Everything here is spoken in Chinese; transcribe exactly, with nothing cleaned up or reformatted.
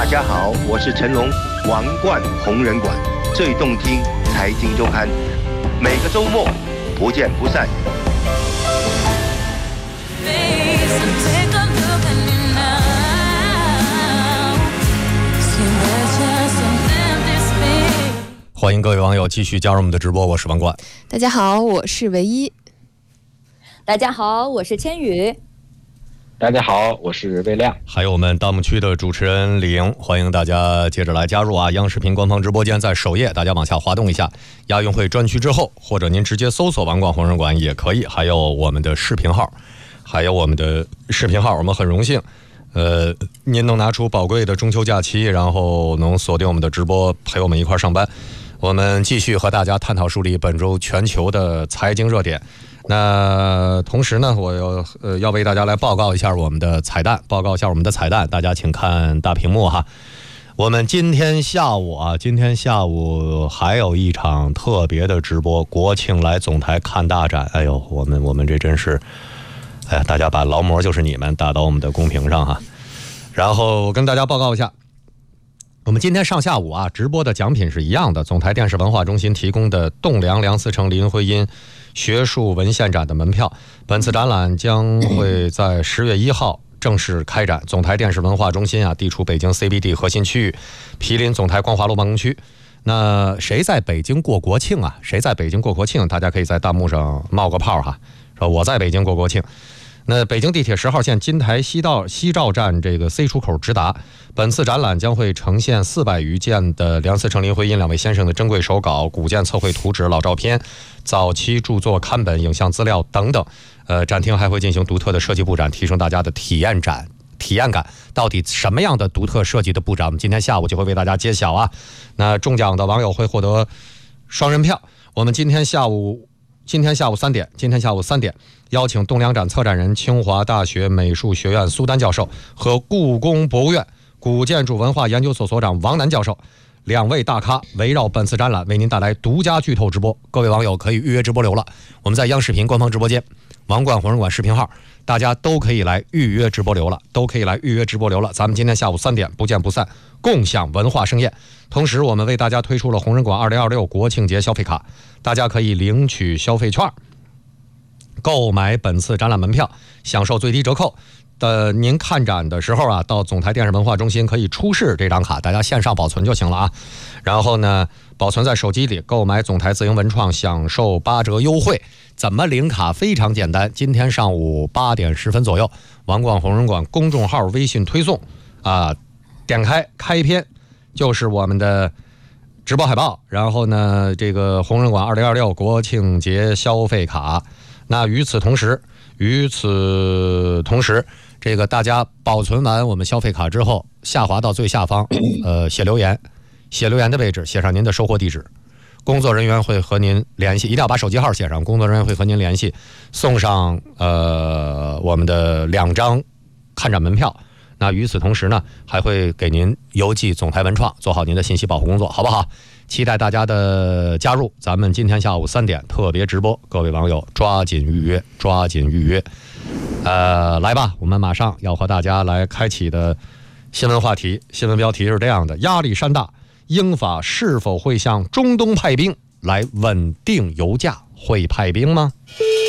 家好，我是成龙，王冠红人馆最动听财经周刊，每个周末不见不散。 欢迎各位网友继续加入我们的直播，我是王冠。 大家好，我是唯一。 大家好，我是千羽。 大家好，我是魏亮。 还有我们弹幕区的主持人李莹，欢迎大家接着来加入啊！央视频官方直播间在首页，大家往下滑动一下，亚运会专区之后，或者您直接搜索王冠红人馆也可以。还有我们的视频号，还有我们的视频号，我们很荣幸。呃，您能拿出宝贵的中秋假期，然后能锁定我们的直播，陪我们一块上班。我们继续和大家探讨梳理本周全球的财经热点。那同时呢，我要呃要为大家来报告一下我们的彩蛋，报告一下我们的彩蛋，大家请看大屏幕哈。我们今天下午啊，今天下午还有一场特别的直播，国庆来总台看大展。哎呦，我们我们这真是，哎呀，大家把劳模就是你们打到我们的公屏上哈。然后我跟大家报告一下。我们今天上下午啊，直播的奖品是一样的，总台电视文化中心提供的栋梁梁思成林徽因学术文献展的门票。本次展览将会在十月一号正式开展。总台电视文化中心啊，地处北京 C B D 核心区域，毗邻总台光华路办公区。那谁在北京过国庆啊？谁在北京过国庆？大家可以在弹幕上冒个泡哈，说我在北京过国庆。那北京地铁十号线金台西道西照站这个 C 出口直达。本次展览将会呈现四百余件的梁思成林徽因两位先生的珍贵手稿、古建测绘图纸、老照片、早期著作刊本、影像资料等等。呃，展厅还会进行独特的设计布展，提升大家的体验展体验感。到底什么样的独特设计的布展，我们今天下午就会为大家揭晓啊。那中奖的网友会获得双人票。我们今天下午今天下午三点，今天下午三点。邀请栋梁展策展人、清华大学美术学院苏丹教授和故宫博物院古建筑文化研究所所长王楠教授两位大咖围绕本次展览为您带来独家剧透直播。各位网友可以预约直播流了，我们在央视频官方直播间王冠红人馆视频号，大家都可以来预约直播流了，都可以来预约直播流了。咱们今天下午三点不见不散，共享文化盛宴。同时我们为大家推出了红人馆二零二六国庆节消费卡，大家可以领取消费券，购买本次展览门票，享受最低折扣。呃，您看展的时候啊，到总台电视文化中心可以出示这张卡，大家线上保存就行了啊。然后呢，保存在手机里，购买总台自营文创享受八折优惠。怎么领卡？非常简单，今天上午八点十分左右，王冠红人馆公众号微信推送啊，点开开篇就是我们的直播海报，然后呢，这个红人馆二零二六国庆节消费卡。那与此同时，与此同时，这个大家保存完我们消费卡之后，下滑到最下方，呃，写留言，写留言的位置写上您的收货地址，工作人员会和您联系，一定要把手机号写上，工作人员会和您联系，送上呃我们的两张看展门票。那与此同时呢，还会给您邮寄总台文创，做好您的信息保护工作，好不好？期待大家的加入，咱们今天下午三点特别直播，各位网友抓紧预约，抓紧预约。呃，来吧，我们马上要和大家来开启的新闻话题，新闻标题是这样的：压力山大，英法是否会向中东派兵来稳定油价？会派兵吗？